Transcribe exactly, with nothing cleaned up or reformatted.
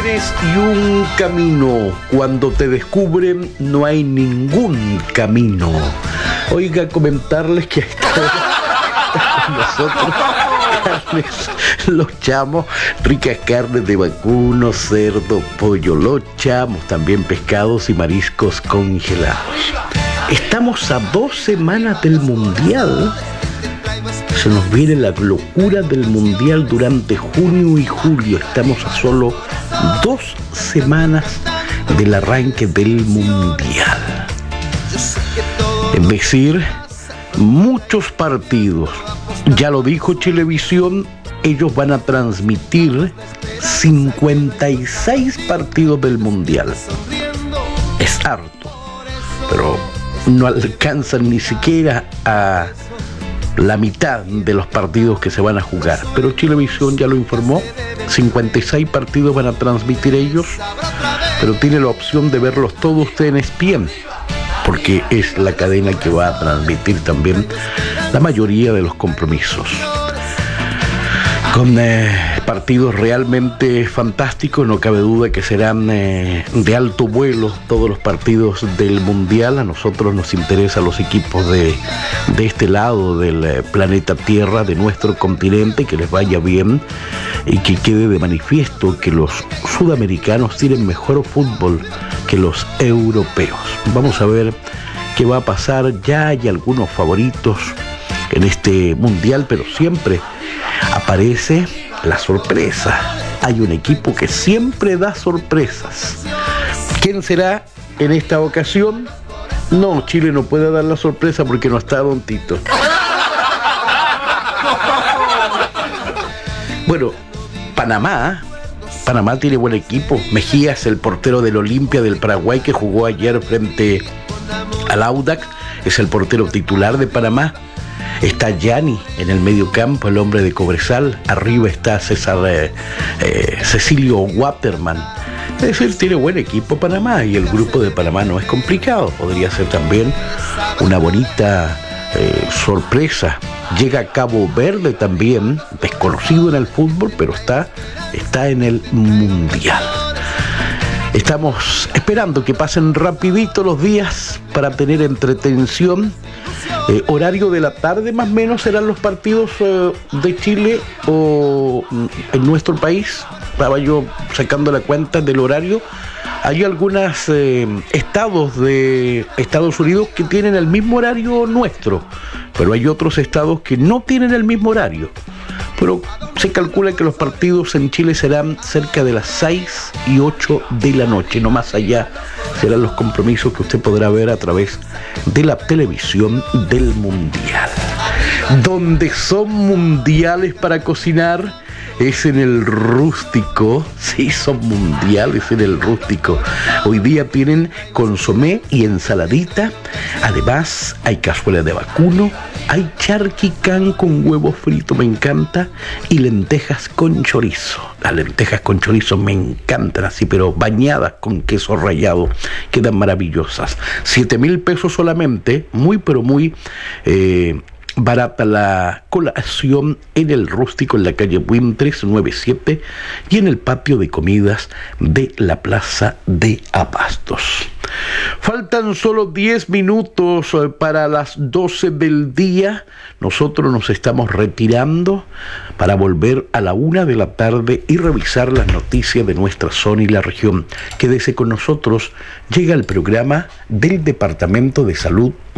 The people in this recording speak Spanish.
Tienes y un camino. Cuando te descubren, no hay ningún camino. Oiga, comentarles que nosotros carnes los chamos, ricas carnes de vacuno, cerdo, pollo, los chamos, también pescados y mariscos congelados. Estamos a dos semanas del Mundial. Se nos viene la locura del Mundial durante junio y julio. Estamos a solo dos semanas del arranque del Mundial. Es decir, muchos partidos. Ya lo dijo Chilevisión, ellos van a transmitir cincuenta y seis partidos del Mundial. Es harto, pero no alcanzan ni siquiera a la mitad de los partidos que se van a jugar. Pero Chilevisión ya lo informó, cincuenta y seis partidos van a transmitir ellos, pero tiene la opción de verlos todos ustedes en E S P N, porque es la cadena que va a transmitir también la mayoría de los compromisos. Con eh, partidos realmente fantásticos, no cabe duda que serán eh, de alto vuelo todos los partidos del Mundial. A nosotros nos interesan los equipos de, de este lado del eh, planeta Tierra, de nuestro continente, que les vaya bien y que quede de manifiesto que los sudamericanos tienen mejor fútbol que los europeos. Vamos a ver qué va a pasar. Ya hay algunos favoritos en este Mundial, pero siempre aparece la sorpresa. Hay un equipo que siempre da sorpresas. ¿Quién será en esta ocasión? No, Chile no puede dar la sorpresa porque no está Don Tito. Bueno, Panamá Panamá tiene buen equipo. Mejías, el portero del Olimpia del Paraguay, que jugó ayer frente al Audax, es el portero titular de Panamá. Está Gianni en el medio campo, el hombre de Cobresal. Arriba está César eh, eh, Cecilio Waterman. Es decir, tiene buen equipo Panamá, y el grupo de Panamá no es complicado. Podría ser también una bonita eh, sorpresa. Llega Cabo Verde también, desconocido en el fútbol, pero está, está en el Mundial. Estamos esperando que pasen rapidito los días para tener entretención. Eh, horario de la tarde más o menos serán los partidos eh, de Chile o en nuestro país. Estaba yo sacando la cuenta del horario. Hay algunos eh, estados de Estados Unidos que tienen el mismo horario nuestro, pero hay otros estados que no tienen el mismo horario. Pero se calcula que los partidos en Chile serán cerca de las seis y ocho de la noche, no más allá serán los compromisos que usted podrá ver a través de la televisión del Mundial. Donde son mundiales para cocinar es en el Rústico. Sí, son mundiales en el Rústico. Hoy día tienen consomé y ensaladita. Además, hay cazuela de vacuno, hay charquicán con huevo frito, me encanta, y lentejas con chorizo. Las lentejas con chorizo me encantan así, pero bañadas con queso rallado, quedan maravillosas. Siete mil pesos solamente, muy pero muy eh, barata la colación en el Rústico, en la calle Buin trescientos noventa y siete, y en el patio de comidas de la Plaza de Abastos. Faltan solo diez minutos para las doce del día. Nosotros nos estamos retirando para volver a la una de la tarde y revisar las noticias de nuestra zona y la región. Quédese con nosotros. Llega el programa del Departamento de Salud